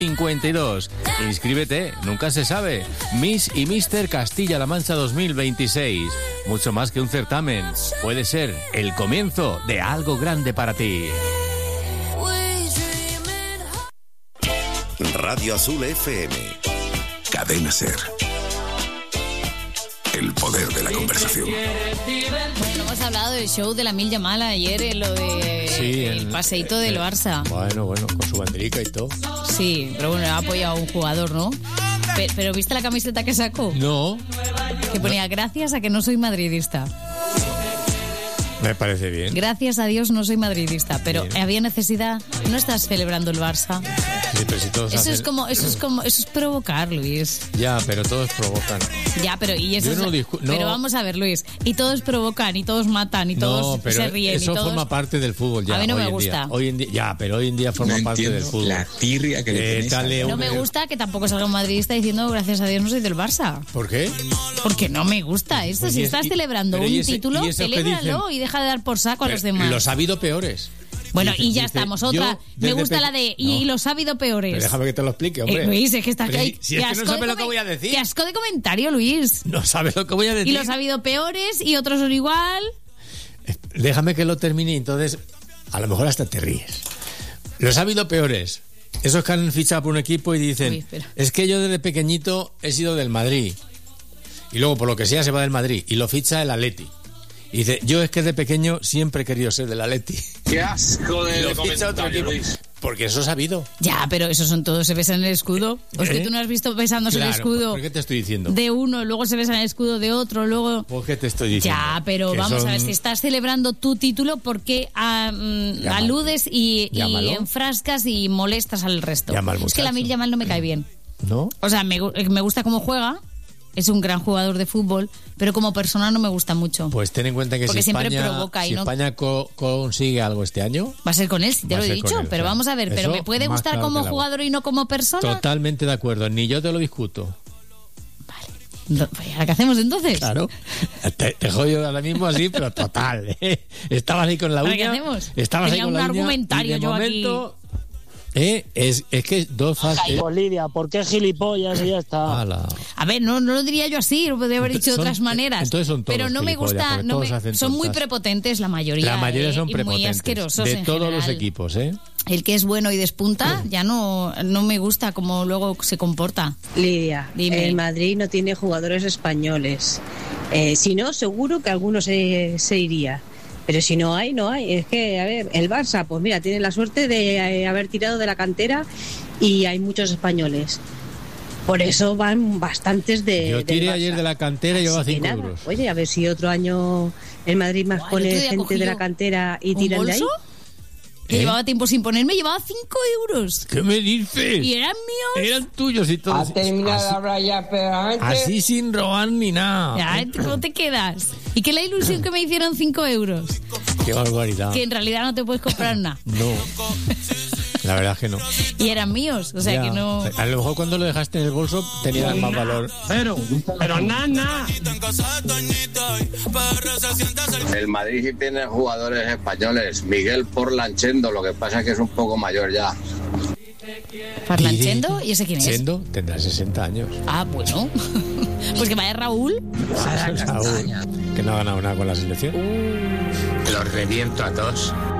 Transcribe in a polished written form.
52. Inscríbete, nunca se sabe. Miss y Mister Castilla-La Mancha 2026. Mucho más que un certamen. Puede ser el comienzo de algo grande para ti. Radio Azul FM. Cadena Ser. El poder de la conversación. Bueno, hemos hablado del show de la Mil Yamal ayer, lo de el paseíto del Barça. Bueno, con su banderica y todo. Sí, pero bueno, ha apoyado a un jugador, ¿no? Pero ¿viste la camiseta que sacó? No. Que ponía, gracias a que no soy madridista. Me parece bien. Gracias a Dios no soy madridista, pero bien. Había necesidad. No estás celebrando el Barça. Sí, pero si todos eso es provocar, Luis. Ya, pero todos provocan. Ya, pero y eso no. Pero vamos a ver, Luis, y todos provocan, y todos matan, y todos se ríen. Eso y todos... forma parte del fútbol ya. A mí no me gusta. Hoy en día forma parte del fútbol. La tirria que le tenéis. No me gusta que tampoco salga un madridista diciendo gracias a Dios no soy del Barça. ¿Por qué? Porque no me gusta esto. Si estás celebrando un título, celébralo y deja de dar por saco a los demás. Los ha habido peores. Bueno, y ya estamos. Otra. Me gusta la de y los ha habido peores. Pero déjame que te lo explique, hombre. Luis, es que estás ahí. Si es que no sabes lo que voy a decir. Qué asco de comentario, Luis. No sabes lo que voy a decir. Y los ha habido peores y otros son igual. Déjame que lo termine y entonces a lo mejor hasta te ríes. Los ha habido peores. Esos que han fichado por un equipo y dicen, es que yo desde pequeñito he sido del Madrid. Y luego, por lo que sea, se va del Madrid. Y lo ficha el Atleti. Y dice, yo es que de pequeño siempre he querido ser del Atleti. Qué asco de comentario, Luis. Porque eso es sabido. Ya, pero esos son todos, se besan el escudo. ¿O es que tú no has visto besándose el escudo? ¿Por qué te estoy diciendo? De uno, luego se besan el escudo de otro, luego... ¿Por qué te estoy diciendo? Ya, pero vamos a ver, si estás celebrando tu título, ¿por qué aludes y enfrascas y molestas al resto? Es que la Mil Yamal no me cae bien. ¿No? O sea, me gusta cómo juega. Es un gran jugador de fútbol, pero como persona no me gusta mucho. Pues ten en cuenta que si España consigue algo este año... Va a ser con él, si te lo he dicho, pero vamos a ver, pero ¿me puede gustar como jugador y no como persona? Totalmente de acuerdo, ni yo te lo discuto. Vale. ¿Qué hacemos entonces? Claro, te jodo ahora mismo así, pero total. Estabas ahí con la uña. ¿Qué hacemos? Estabas ahí con la uña. Tenía un argumentario yo momento, aquí. Es que dos fases. Pues Lidia, ¿por qué gilipollas? Y ya está. A ver, no lo diría yo así, lo podría haber dicho de otras maneras. Entonces son todos, pero no me gusta, son muy prepotentes la mayoría. La mayoría son prepotentes. Muy asquerosos de en todos general. los equipos, El que es bueno y despunta ya no me gusta cómo luego se comporta. Lidia, dime. El Madrid no tiene jugadores españoles. Si no, seguro que alguno se iría. Pero si no hay, no hay. Es que, a ver, el Barça, pues mira, tiene la suerte de haber tirado de la cantera y hay muchos españoles. Por eso van bastantes de... Yo tiré ayer de la cantera y llevaba 5 euros. Oye, a ver si otro año el Madrid más pone gente de la cantera y tiran de ahí. Que llevaba tiempo sin ponerme, llevaba 5 euros. ¿Qué me dices? Y eran míos. Eran tuyos y todos. Ha terminado de hablar ya, pero antes... Así sin robar ni nada. Ya, ¿cómo te quedas? ¿Y qué la ilusión que me hicieron 5 euros? Qué barbaridad. Que en realidad no te puedes comprar nada. No. La verdad es que no. Y eran míos, o sea ya. Que no... A lo mejor cuando lo dejaste en el bolso tenía más valor. Pero nada. El Madrid sí tiene jugadores españoles. Miguel Porlanchendo, lo que pasa es que es un poco mayor ya. ¿Parlanchendo? ¿Y ese quién es? Chendo tendrá 60 años. Ah, bueno. Pues que vaya Raúl. Raúl, que no ha ganado nada con la selección. Los reviento a todos.